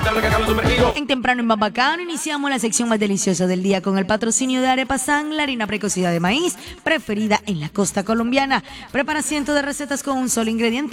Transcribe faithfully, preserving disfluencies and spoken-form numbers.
En Temprano en Bambacano iniciamos la sección más deliciosa del día con el patrocinio de Arepa San, la harina precocida de maíz preferida en la costa colombiana. Prepara cientos de recetas con un solo ingrediente.